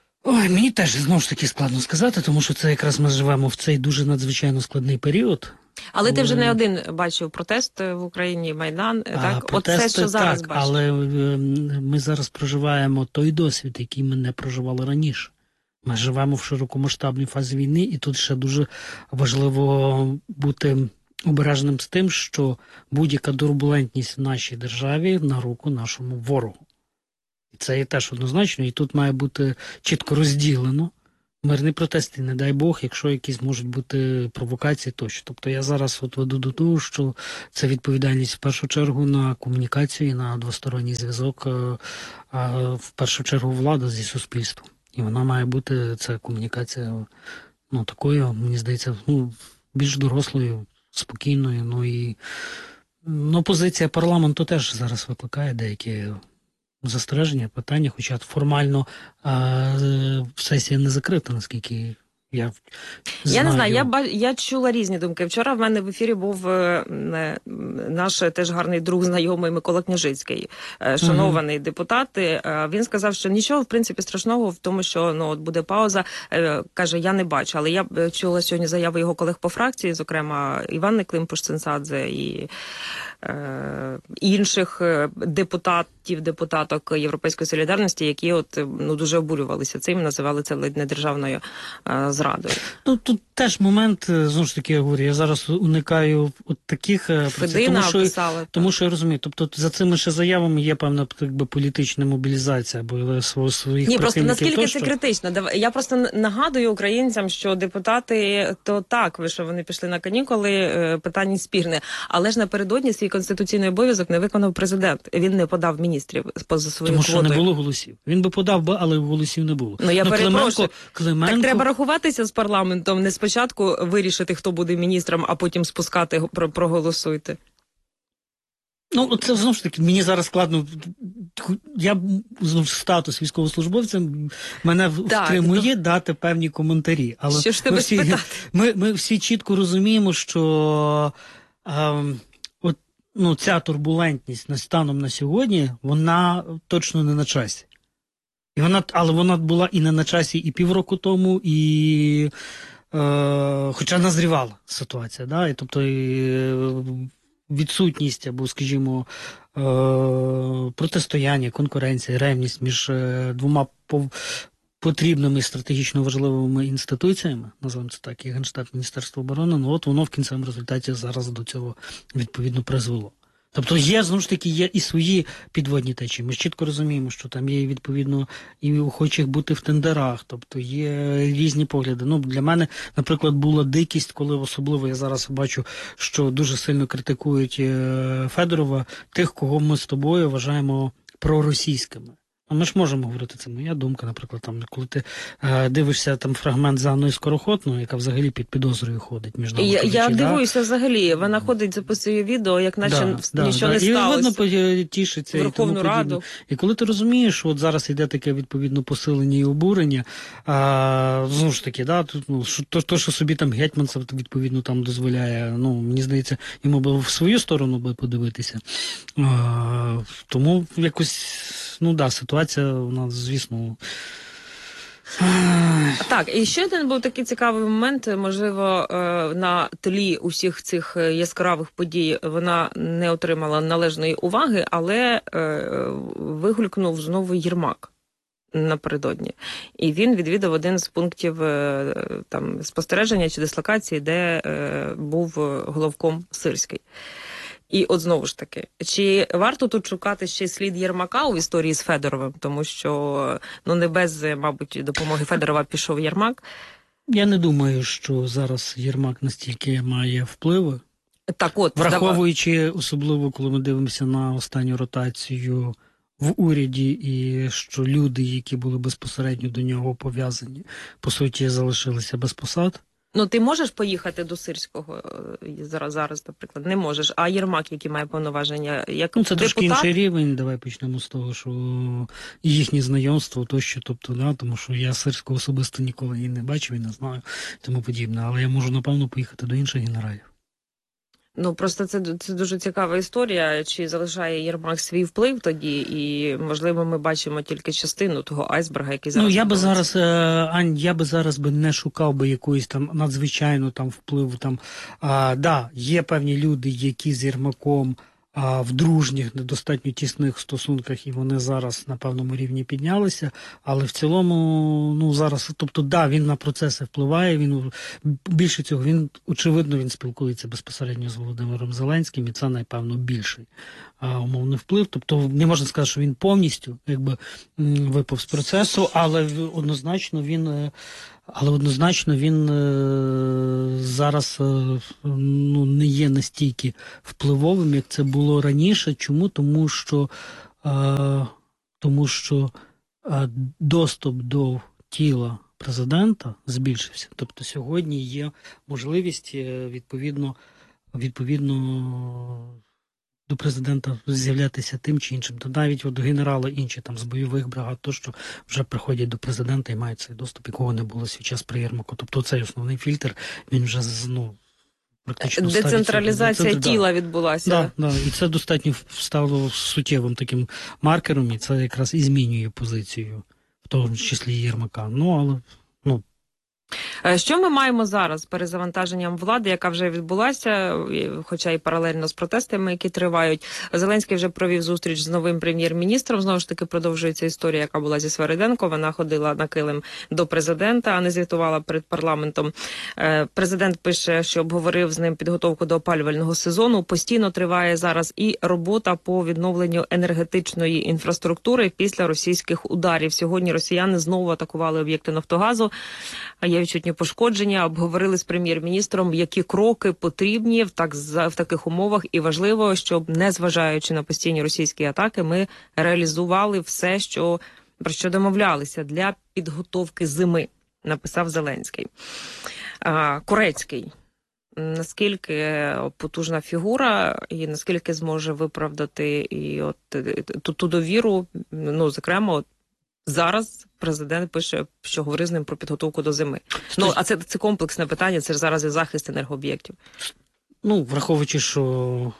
мені теж, знову ж таки, складно сказати, тому що це якраз ми живемо в цей дуже надзвичайно складний період. Але ти вже не один бачив протест в Україні, Майдан, так? Протести, Оце, що зараз так, бачиш. але ми зараз проживаємо той досвід, який ми не проживали раніше. Ми живемо в широкомасштабній фазі війни, і тут ще дуже важливо бути обережним з тим, що будь-яка турбулентність в нашій державі на руку нашому ворогу. І це є теж однозначно, і тут має бути чітко розділено. Мирні протести, не дай Бог, якщо якісь можуть бути провокації тощо. Тобто я зараз веду до того, що це відповідальність в першу чергу на комунікацію і на двосторонній зв'язок, в першу чергу влада зі суспільством. І вона має бути, ця комунікація, такою, мені здається, більш дорослою, спокійною. І позиція парламенту теж зараз викликає деякі застереження, питання, хоча формально сесія не закрита, наскільки я знаю. Я не знаю, я чула різні думки. Вчора в мене в ефірі був наш теж гарний друг, знайомий Микола Княжицький, шанований депутат. Він сказав, що нічого, в принципі, страшного в тому, що от буде пауза. Каже, я не бачу. Але я чула сьогодні заяви його колег по фракції, зокрема Іванни Климпуш-Цинцадзе і інших депутаток Європейської солідарності, які дуже обурювалися цим, називали це ледь не державною зрадою. Тут теж момент, знову ж таки, я говорю, я зараз уникаю от таких процесів, тому що я розумію, тобто за цими ще заявами є певна політична мобілізація або своїх Ні, просто прихильників. наскільки це критично? Я просто нагадую українцям, що депутати, то так, що вони пішли на канікули, питання спірне, але ж напередодні свій конституційний обов'язок не виконав президент. Він не подав міністрів поза своєю тому квотою. Тому що не було голосів. Він би подав, але голосів не було. Я перепрошую. Клименко... Так треба рахуватися з парламентом, не спочатку вирішити, хто буде міністром, а потім спускати, проголосуйте. Це, знову ж таки, мені зараз складно. Я, знову ж, статус військовослужбовця мене втримує дати певні коментарі. Але що ж тебе спитати? Ми всі чітко розуміємо, що ця турбулентність станом на сьогодні, вона точно не на часі. Але вона була і не на часі і півроку тому, і хоча назрівала ситуація, да? Тобто відсутність або, скажімо, протистояння, конкуренція, ревність між двома потрібними стратегічно важливими інституціями, називаємо це так, і Генштаб, Міністерство оборони, воно в кінцевому результаті зараз до цього відповідно призвело. Тобто знову ж таки, є і свої підводні течії. Ми чітко розуміємо, що там є відповідно і охочих бути в тендерах, тобто є різні погляди. Для мене, наприклад, була дикість, коли особливо я зараз бачу, що дуже сильно критикують Федорова, тих, кого ми з тобою вважаємо проросійськими. Ми ж можемо говорити, це моя думка, наприклад, коли ти дивишся фрагмент з Анною Скороход, яка взагалі під підозрою ходить між нами. Я дивуюся взагалі, вона ходить, записує відео, як наче нічого не сталося. І видно тішиться. Верховну Раду. І коли ти розумієш, що от зараз йде таке відповідно посилення і обурення, знову ж таки, то, що собі гетьманцев відповідно дозволяє, мені здається, йому би в свою сторону би подивитися. Тому якось, ситуація у нас, звісно... Так, і ще один був такий цікавий момент, можливо, на тлі усіх цих яскравих подій вона не отримала належної уваги, але вигулькнув знову Єрмак напередодні. І він відвідав один з пунктів спостереження чи дислокації, де був головком Сирський. І от знову ж таки, чи варто тут шукати ще слід Єрмака у історії з Федоровим? Тому що, не без, мабуть, допомоги Федорова пішов Єрмак. Я не думаю, що зараз Єрмак настільки має впливи. Так от, враховуючи, особливо, коли ми дивимося на останню ротацію в уряді, і що люди, які були безпосередньо до нього пов'язані, по суті, залишилися без посад. Ти можеш поїхати до Сирського зараз, наприклад? Не можеш. А Єрмак, який має повноваження, як це депутат? трошки інший рівень. Давай почнемо з того, що їхнє знайомство тощо, тому що я Сирського особисто ніколи і не бачив, і не знаю, тому подібне. Але я можу, напевно, поїхати до інших генералів. Ну, просто це дуже цікава історія, чи залишає Єрмак свій вплив тоді, і, можливо, ми бачимо тільки частину того айсберга, який зараз... Ну, я би зараз не шукав би якоїсь там надзвичайно там впливу. Там, да, є певні люди, які з Єрмаком в дружніх, недостатньо тісних стосунках, і вони зараз на певному рівні піднялися, але в цілому, ну, зараз, тобто, да, він на процеси впливає, він, більше цього, він, очевидно, він спілкується безпосередньо з Володимиром Зеленським, і це, напевно, більший умовний вплив. Тобто, не можна сказати, що він повністю, якби, випав з процесу, але однозначно він зараз ну, не є настільки впливовим, як це було раніше. Чому? Тому що доступ до тіла президента збільшився. Тобто сьогодні є можливість відповідно до президента з'являтися тим чи іншим. То навіть от генерали інші там з бойових бригад, то що вже приходять до президента і мають цей доступ, якого не було свій час при Єрмаку. Тобто цей основний фільтр, він вже, ну, практично... Децентралізація тіла відбулася. Да, і це достатньо стало суттєвим таким маркером, і це якраз і змінює позицію, в тому числі Єрмака. Ну, але... Що ми маємо зараз з перезавантаженням влади, яка вже відбулася, хоча і паралельно з протестами, які тривають? Зеленський вже провів зустріч з новим прем'єр-міністром. Знову ж таки, продовжується історія, яка була зі Свириденко. Вона ходила на килим до президента, а не звітувала перед парламентом. Президент пише, що обговорив з ним підготовку до опалювального сезону. Постійно триває зараз і робота по відновленню енергетичної інфраструктури після російських ударів. Сьогодні росіяни знову атакували об'єкти Нафтогазу. Є відчутні пошкодження, обговорили з прем'єр-міністром, які кроки потрібні в таких умовах, і важливо, щоб, незважаючи на постійні російські атаки, ми реалізували все, про що домовлялися для підготовки зими, написав Зеленський. Корецький. Наскільки потужна фігура і наскільки зможе виправдати і ту довіру, ну, зокрема, зараз президент пише, що говорив з ним про підготовку до зими. Ну, а це комплексне питання, це ж зараз і захист енергооб'єктів. Ну, враховуючи, що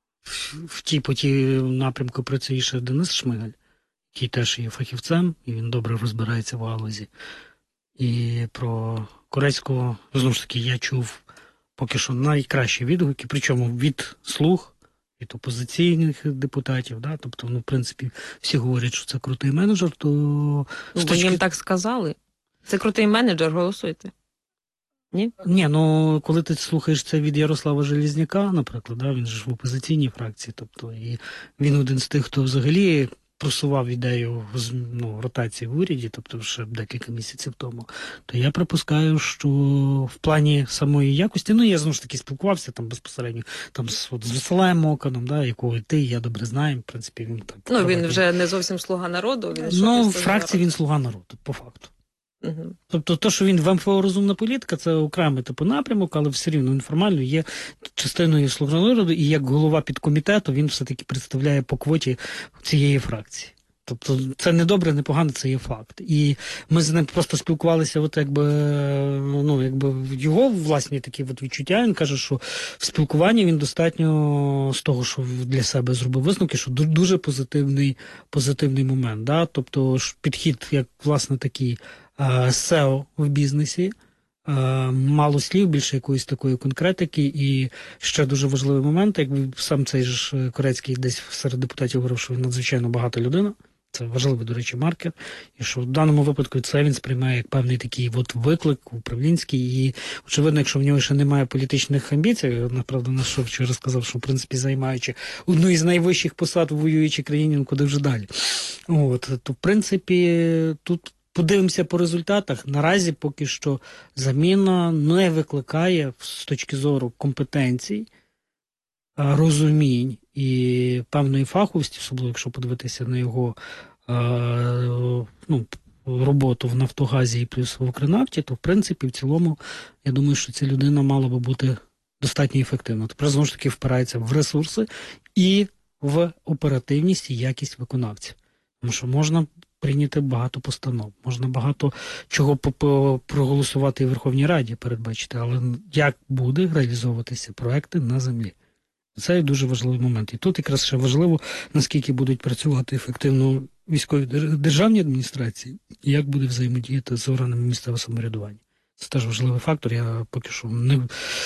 по тій напрямку працює ще Денис Шмигаль, який теж є фахівцем, і він добре розбирається в галузі. І про Корецького, знову ж таки, я чув поки що найкращі відгуки, причому від слуг, від опозиційних депутатів, да? Тобто, ну, в принципі, всі говорять, що це крутий менеджер, то... Ви їм так сказали? Це крутий менеджер, голосуйте. Ні? Ні, ну, коли ти слухаєш це від Ярослава Железняка, наприклад, да? Він же ж в опозиційній фракції, тобто, і він один з тих, хто взагалі просував ідею ротації в уряді, тобто ще декілька місяців тому, то я припускаю, що в плані самої якості, ну, я знову ж таки спілкувався там безпосередньо там з Василем Моканом, да, якого ти і я добре знаємо, в принципі, він так... Ну, він вже не зовсім слуга народу. В фракції він слуга народу, по факту. Угу. Тобто, то, що він в МФО розумна політика, це окремий напрямок, але все рівно інформально є частиною слуг народу, і як голова підкомітету він все-таки представляє по квоті цієї фракції. Тобто це не добре, не погано, це є факт. І ми з ним просто спілкувалися, якби його власні такі відчуття. Він каже, що в спілкуванні він достатньо з того, що для себе зробив висновки, що дуже позитивний момент. Да? Тобто підхід, як власне такий SEO в бізнесі, мало слів, більше якоїсь такої конкретики. І ще дуже важливий момент, якби сам цей ж Корецький десь серед депутатів говорив, що він надзвичайно багата людина. Це важливий, до речі, маркер. І що в даному випадку це він сприймає як певний такий виклик управлінський. І, очевидно, якщо в нього ще немає політичних амбіцій, направду, на що вчора сказав, що, в принципі, займаючи одну із найвищих посад в воюючій країні, ну, куди вже далі. То, в принципі, тут подивимося по результатах. Наразі поки що заміна не викликає з точки зору компетенцій, розумінь і певної фаховості, особливо якщо подивитися на його роботу в Нафтогазі і плюс в Укрнафті, то в принципі в цілому я думаю, що ця людина мала би бути достатньо ефективна. Тепер знову ж таки впирається в ресурси і в оперативність і якість виконавця. Тому що можна прийняти багато постанов, можна багато чого проголосувати і в Верховній Раді передбачити, але як буде реалізовуватися проекти на землі? Це дуже важливий момент. І тут якраз ще важливо, наскільки будуть працювати ефективно військові державні адміністрації, і як буде взаємодіяти з органами місцевого самоврядування. Це теж важливий фактор. Я поки що не...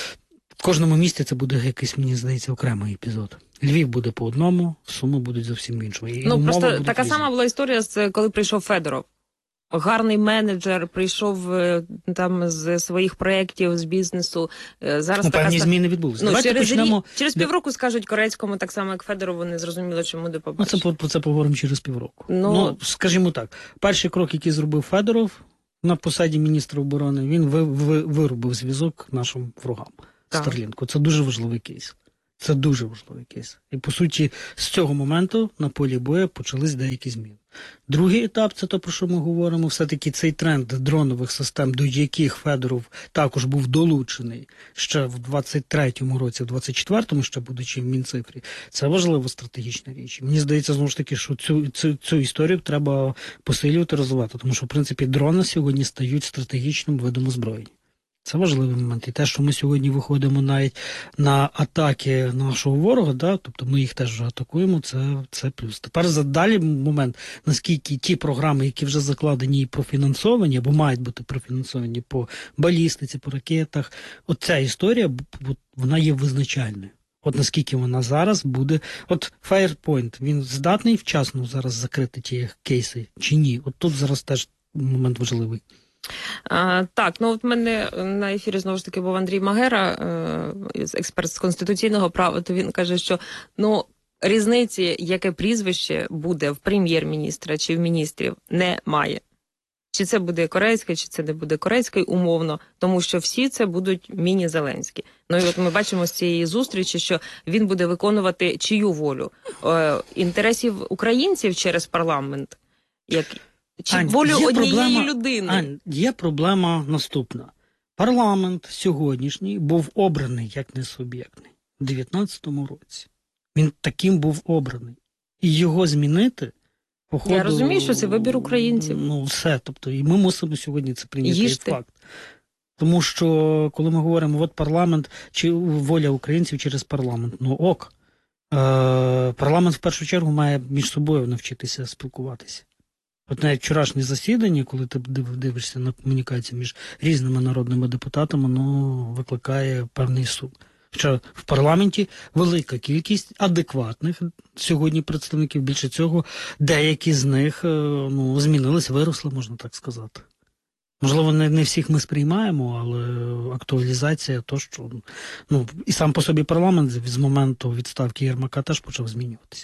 В кожному місті це буде якийсь, мені здається, окремий епізод. Львів буде по одному, Суми будуть зовсім іншими. Ну, просто така сама була історія, коли прийшов Федоров. Гарний менеджер, прийшов там з своїх проєктів, з бізнесу. Зараз певні зміни відбулися. Давайте через півроку скажуть Корецькому, так само, як Федорову, не зрозуміло, чому де побачить. Про це поговоримо через півроку. Скажімо так, перший крок, який зробив Федоров на посаді міністра оборони, він вирубив зв'язок нашим ворогам. Старлінку. Це дуже важливий кейс. Це дуже важливий кейс. І, по суті, з цього моменту на полі бою почались деякі зміни. Другий етап, це те, про що ми говоримо, все-таки цей тренд дронових систем, до яких Федоров також був долучений ще в 23-му році, в 24-му, ще будучи в Мінцифрі. Це важлива стратегічна річ. Мені здається, знову ж таки, що цю історію треба посилювати, розвивати, тому що, в принципі, дрони сьогодні стають стратегічним видом озброєння. Це важливий момент. І те, що ми сьогодні виходимо навіть на атаки нашого ворога, тобто ми їх теж вже атакуємо, це плюс. Тепер далі момент, наскільки ті програми, які вже закладені і профінансовані, або мають бути профінансовані по балістиці, по ракетах, оця історія, вона є визначальною. От наскільки вона зараз буде... От Firepoint, він здатний вчасно зараз закрити ті кейси чи ні? От тут зараз теж момент важливий. Так, от в мене на ефірі знову ж таки був Андрій Магера, експерт з конституційного права, то він каже, що різниці, яке прізвище буде в прем'єр-міністра чи в міністрів, немає. Чи це буде Корецький, чи це не буде Корецький, умовно, тому що всі це будуть міні-Зеленські. І от ми бачимо з цієї зустрічі, що він буде виконувати чию волю? Інтересів українців через парламент, чи волю однієї людини? Є проблема наступна. Парламент сьогоднішній був обраний як несуб'єктний у 19-му році. Він таким був обраний. І його змінити, походу... Я розумію, що це вибір українців. Все. Тобто, і ми мусимо сьогодні це прийняти як факт. Тому що, коли ми говоримо, от парламент, чи воля українців через парламент, парламент в першу чергу має між собою навчитися спілкуватися. От навіть вчорашнє засідання, коли ти дивишся на комунікацію між різними народними депутатами, викликає певний сум. Що в парламенті велика кількість адекватних сьогодні представників, більше цього, деякі з них змінились, виросли, можна так сказати. Можливо, не всіх ми сприймаємо, але актуалізація то, що і сам по собі парламент з моменту відставки Єрмака теж почав змінюватися.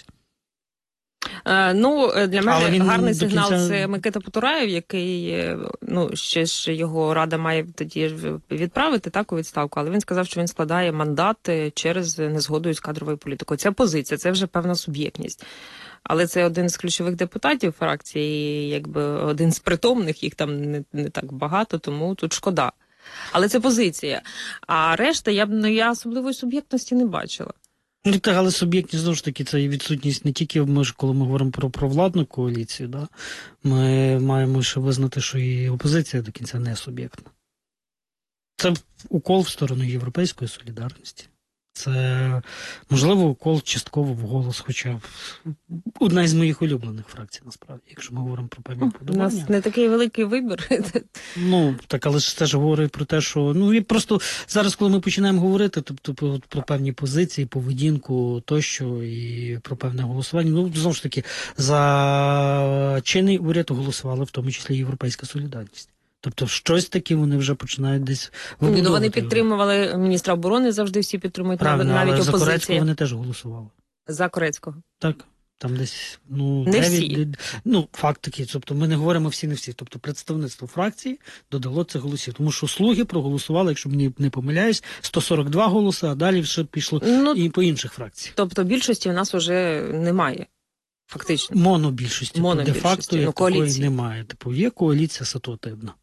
Для мене гарний сигнал – це Микита Потураєв, який, ще ж його рада має тоді відправити у відставку, але він сказав, що він складає мандат через незгоду з кадровою політикою. Це позиція, це вже певна суб'єктність. Але це один з ключових депутатів фракції, один з притомних, їх там не так багато, тому тут шкода. Але це позиція. А решта, я особливої суб'єктності не бачила. Але суб'єктність, знову ж таки, це і відсутність не тільки, коли ми говоримо про провладну коаліцію, ми маємо ще визнати, що і опозиція до кінця не суб'єктна. Це укол в сторону європейської солідарності. Це, можливо, укол частково в голос, хоча одна із моїх улюблених фракцій, насправді, якщо ми говоримо про певні подобання. У нас не такий великий вибір. Але ж це ж говорить про те, що... і просто зараз, коли ми починаємо говорити про певні позиції, поведінку тощо і про певне голосування, знову ж таки, за чинний уряд голосували, в тому числі Європейська солідарність. Тобто щось таке вони вже починають десь вибудовувати. Вони підтримували міністра оборони, завжди всі підтримують, правильно, навіть але опозиція. За Корецького вони теж голосували. За Корецького? Так. Там десь, не всі. Факт такий, тобто ми не говоримо всі, не всі. Тобто представництво фракції додало цих голосів. Тому що слуги проголосували, якщо мені не помиляюсь, 142 голоси, а далі вже пішло і по інших фракціях. Тобто більшості в нас вже немає. Фактично. Монобільшості. Де-факто як такої немає. Є коаліція ситуативна.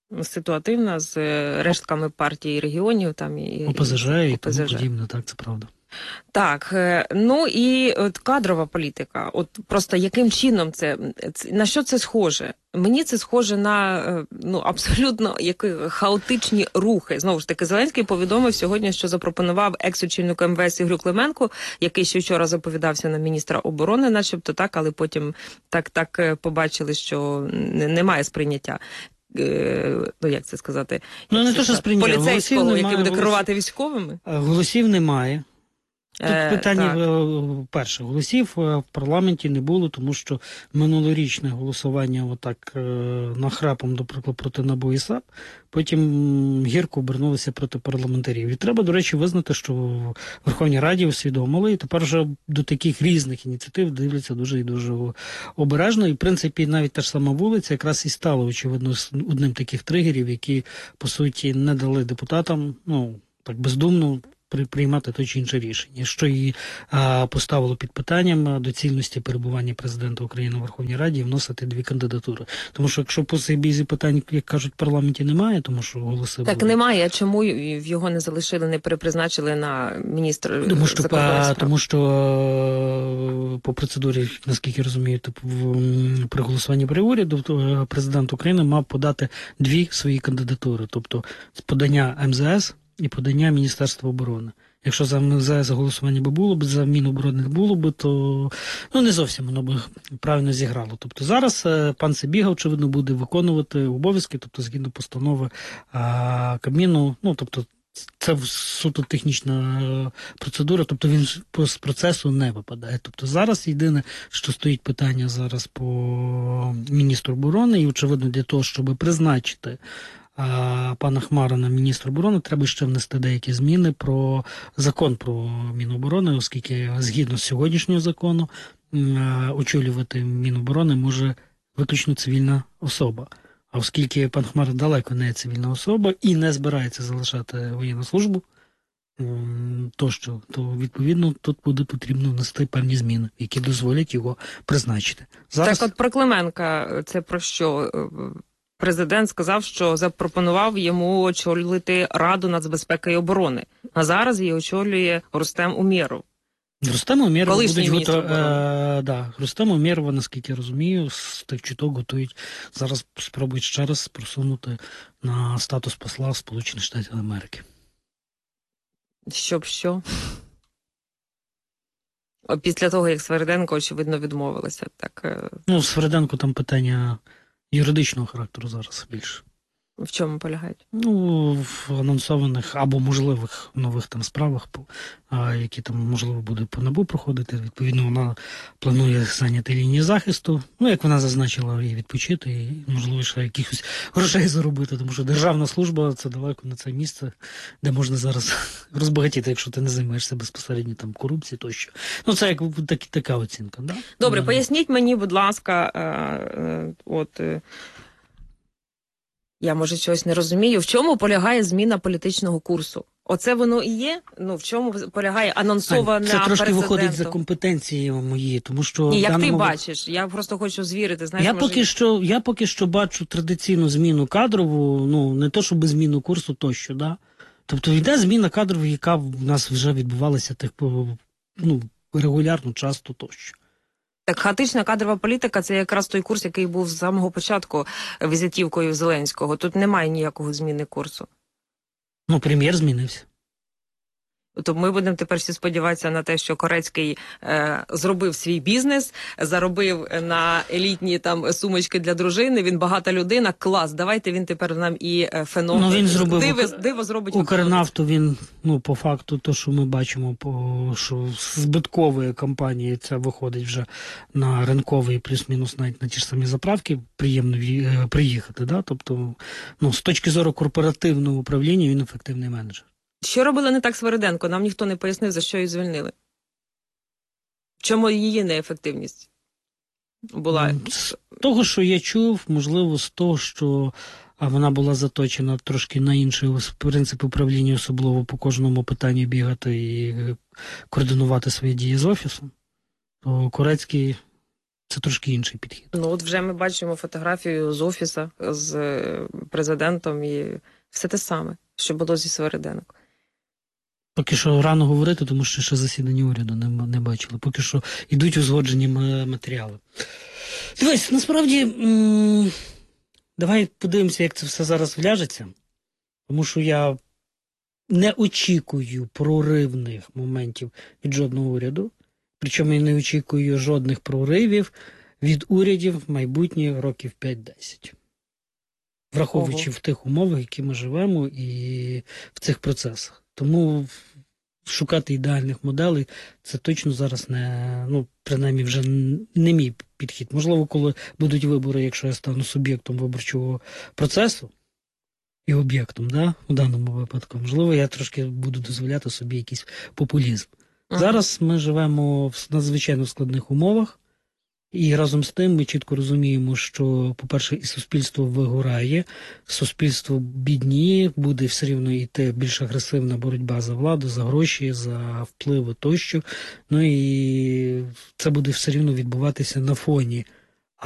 ситуативна, з рештками партії регіонів. Там і ОПЗЖ і тому ОПЗЖ. подібне, так, це правда. Так, ну і от кадрова політика. От просто яким чином на що це схоже? Мені це схоже на абсолютно хаотичні рухи. Знову ж таки, Зеленський повідомив сьогодні, що запропонував екс-очільнику МВС Ігорю Клименку, який ще вчора заповідався на міністра оборони, начебто так, але потім так побачили, що немає сприйняття. Як це сказати? Не то, що сприйняття. Поліцейського, який буде керувати військовими? Голосів немає. Тут питання, перше, голосів в парламенті не було, тому що минулорічне голосування отак нахрапом, наприклад, проти НАБУ і САП, потім гірко обернулися проти парламентарів. І треба, до речі, визнати, що в Верховній Раді усвідомили, і тепер вже до таких різних ініціатив дивляться дуже і дуже обережно. І, в принципі, навіть та ж сама вулиця якраз і стала, очевидно, одним таких тригерів, які, по суті, не дали депутатам, так бездумно, приймати те чи інше рішення, що її поставило під питанням доцільності перебування президента України у Верховній Раді і вносити 2 кандидатури. Тому що якщо по цій бізі питань, як кажуть, в парламенті немає, тому що голоси так були. Немає, а чому його не залишили, не перепризначили на міністра закордонних справ? Тому що по процедурі, наскільки розумію, при голосуванні при уряду президент України мав подати 2 свої кандидатури, тобто подання МЗС і подання Міністерства оборони. Якщо за голосування би було б, за Міноборони не було б, то не зовсім воно б правильно зіграло. Тобто зараз пан Сибіга, очевидно, буде виконувати обов'язки, тобто згідно постанови Кабміну, тобто це суто технічна процедура, тобто він з процесу не випадає. Тобто зараз єдине, що стоїть питання зараз по міністру оборони, і, очевидно, для того, щоб призначити пана Хмара, міністр оборони, треба ще внести деякі зміни про закон про Міноборони, оскільки згідно з сьогоднішнього закону очолювати Міноборони може виключно цивільна особа. А оскільки пан Хмар далеко не цивільна особа і не збирається залишати воєнну службу, то відповідно тут буде потрібно внести певні зміни, які дозволять його призначити. Зараз... Так от про Клименка це про що? Президент сказав, що запропонував йому очолити Раду нацбезпеки і оборони. А зараз її очолює Рустем Умєров. Рустем Умєров колишній міністр Рустем Умєрова, наскільки я розумію, з тих чуток готують. Зараз спробують ще раз просунути на статус посла Сполучених Штатів Америки. Щоб що? Після того, як Свериденко, очевидно, відмовилася. Так. Свериденко там питання юридичного характеру зараз більше. В чому полягають? В анонсованих або можливих нових там справах, які там, можливо, буде по НАБУ проходити. Відповідно, вона планує зайняти лінії захисту. Як вона зазначила, і відпочити, і, можливо, ще якихось грошей заробити, тому що державна служба – це далеко не це місце, де можна зараз розбагатіти, якщо ти не займаєшся безпосередньо там корупцією тощо. Це як така оцінка. Да? Добре, поясніть мені, будь ласка, я, може, щось не розумію. В чому полягає зміна політичного курсу? Оце воно і є? В чому полягає анонсована президентом? Це трошки виходить за компетенції мої, тому що... Ні, як ти бачиш? Я просто хочу звірити. Я поки що бачу традиційну зміну кадрову, не то, щоб зміну курсу тощо, да? Тобто йде зміна кадрів, яка в нас вже відбувалася регулярно, часто тощо. Так, хаотична кадрова політика – це якраз той курс, який був з самого початку візитівкою Зеленського. Тут немає ніякого зміни курсу. Прем'єр змінився. То ми будемо тепер всі сподіватися на те, що Корецький зробив свій бізнес, заробив на елітні там сумочки для дружини, він багата людина, клас, давайте він тепер нам і феномен. Він зробив диво зробить. Укрнафту, він, по факту, то, що ми бачимо, що з збиткової компанії це виходить вже на ринковий, плюс-мінус навіть на ті ж самі заправки, приємно приїхати, да? Тобто, з точки зору корпоративного управління він ефективний менеджер. Що робили не так Свериденко? Нам ніхто не пояснив, за що її звільнили. В чому її неефективність була? З того, що я чув, можливо, з того, що вона була заточена трошки на інший принцип управління, особливо по кожному питанню бігати і координувати свої дії з офісом. То Корецький це трошки інший підхід. Ну, от вже ми бачимо фотографію з офісу, з президентом, і все те саме, що було зі Свириденок. Поки що рано говорити, тому що ще засідання уряду не бачили. Поки що йдуть узгоджені матеріали. Дивись, насправді, давай подивимося, як це все зараз вляжеться. Тому що я не очікую проривних моментів від жодного уряду. Причому я не очікую жодних проривів від урядів майбутніх років 5-10. Враховуючи в тих умовах, які ми живемо, і в цих процесах. Тому шукати ідеальних моделей – це точно зараз не, принаймні вже не мій підхід. Можливо, коли будуть вибори, якщо я стану суб'єктом виборчого процесу і об'єктом, да, у даному випадку, можливо, я трошки буду дозволяти собі якийсь популізм. Зараз ми живемо в надзвичайно складних умовах, і разом з тим ми чітко розуміємо, що, по-перше, і суспільство вигорає, суспільство бідніє, буде все рівно йти більш агресивна боротьба за владу, за гроші, за впливи тощо. Ну і це буде все рівно відбуватися на фоні